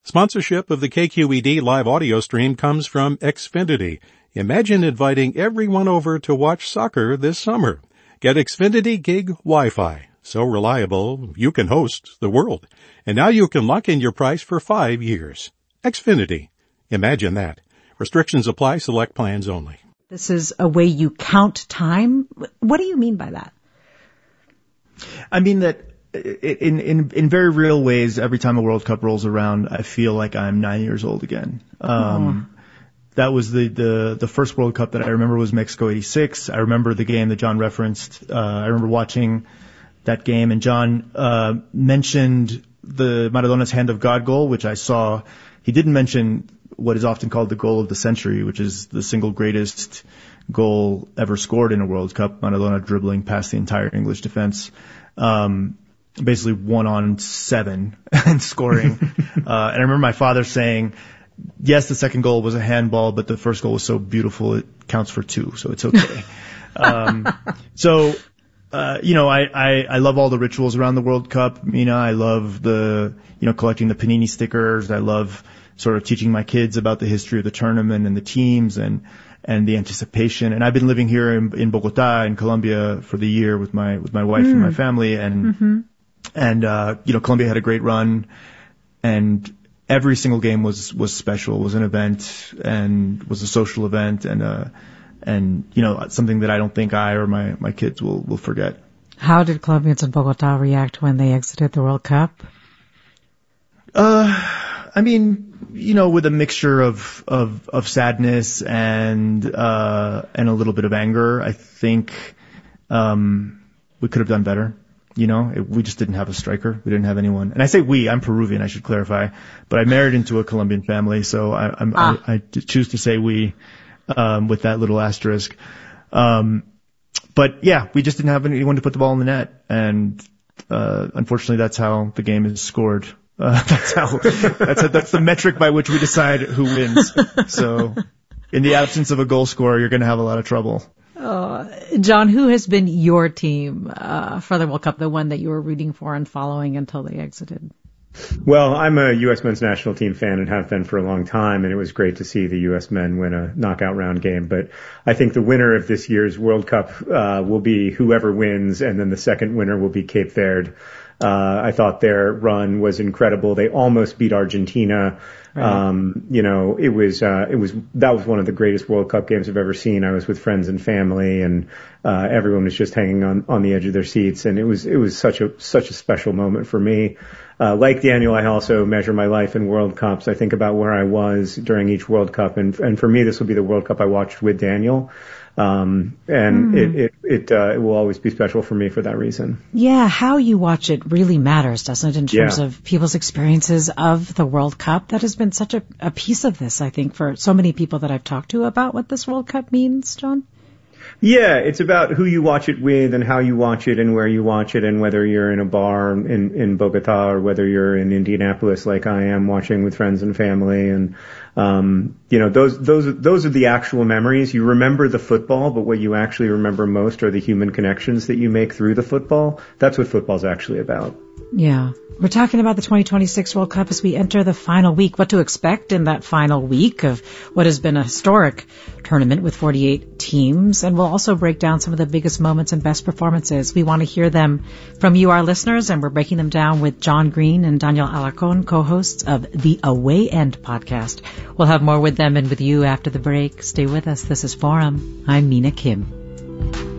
Sponsorship of the KQED live audio stream comes from Xfinity. Imagine inviting everyone over to watch soccer this summer. Get Xfinity Gig Wi-Fi. So reliable, you can host the world. And now you can lock in your price for 5 years. Xfinity. Imagine that. Restrictions apply. Select plans only. This is a way you count time. What do you mean by that? I mean that in very real ways, every time a World Cup rolls around, I feel like I'm 9 years old again. That was the first World Cup that I remember was Mexico '86. I remember the game that John referenced. I remember watching that game, and John mentioned the Maradona's Hand of God goal, which I saw. He didn't mention what is often called the goal of the century, which is the single greatest goal ever scored in a World Cup. Maradona dribbling past the entire English defense, basically 1-on-7 and scoring. And I remember my father saying, yes, the second goal was a handball, but the first goal was so beautiful it counts for 2, so it's okay. I love all the rituals around the World Cup. I love collecting the Panini stickers. I love sort of teaching my kids about the history of the tournament and the teams and the anticipation. And I've been living here in Bogota, in Colombia, for the year with my wife and my family. And Colombia had a great run, and every single game was special, was an event, and was a social event, and something that I don't think I or my kids will forget. How did Colombians in Bogota react when they exited the World Cup? With a mixture of sadness and a little bit of anger. I think we could have done better. We just didn't have a striker. We didn't have anyone. And I say we, I'm Peruvian, I should clarify. But I married into a Colombian family, so I choose to say we with that little asterisk. But yeah, we just didn't have anyone to put the ball in the net. And unfortunately, that's how the game is scored. That's the metric by which we decide who wins. So in the absence of a goal scorer, you're going to have a lot of trouble. John, who has been your team for the World Cup, the one that you were rooting for and following until they exited? Well, I'm a U.S. men's national team fan and have been for a long time, and it was great to see the U.S. men win a knockout round game. But I think the winner of this year's World Cup will be whoever wins, and then the second winner will be Cape Verde. I thought their run was incredible. They almost beat Argentina. Right. That was one of the greatest World Cup games I've ever seen. I was with friends and family, and everyone was just hanging on the edge of their seats, and it was such a special moment for me. Like Daniel, I also measure my life in World Cups. I think about where I was during each World Cup, and for me, this will be the World Cup I watched with Daniel. It will always be special for me for that reason. Yeah, how you watch it really matters, doesn't it, in terms of people's experiences of the World Cup? That has been such a piece of this, I think, for so many people that I've talked to about what this World Cup means, John. Yeah, it's about who you watch it with and how you watch it and where you watch it, and whether you're in a bar in Bogota or whether you're in Indianapolis like I am watching with friends and family. And those are the actual memories. You remember the football, but what you actually remember most are the human connections that you make through the football. That's what football's actually about. Yeah. We're talking about the 2026 World Cup as we enter the final week, what to expect in that final week of what has been a historic tournament with 48 teams. And we'll also break down some of the biggest moments and best performances. We want to hear them from you, our listeners, and we're breaking them down with John Green and Daniel Alarcon, co-hosts of the Away End podcast. We'll have more with them and with you after the break. Stay with us. This is Forum. I'm Mina Kim.